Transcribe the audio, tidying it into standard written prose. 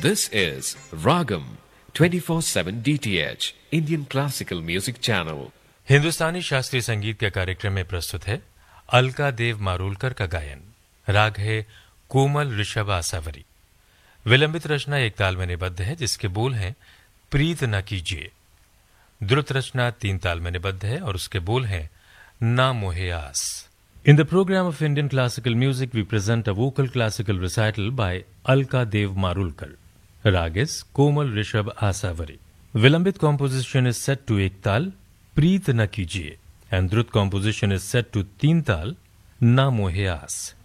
This is Ragam 24/7 DTH Indian Classical Music Channel. हिंदुस्तानी शास्त्रीय संगीत के कार्यक्रम में प्रस्तुत है अलका देव मारूलकर का गायन। राग है कोमल ऋषभ आसावरी। विलंबित रचना एक ताल में निबद्ध है जिसके बोल हैं प्रीत न कीजिए। द्रुत रचना 3 ताल में निबद्ध है और उसके बोल हैं ना मोहे आस। In the program of Indian classical music, we present a vocal classical recital by Alka Dev Marulkar. Rag is Komal Rishabh Asavari. Vilambit composition is set to ek tal, Preet na kijiye, and Drut composition is set to 3 tal, Na mohe aas.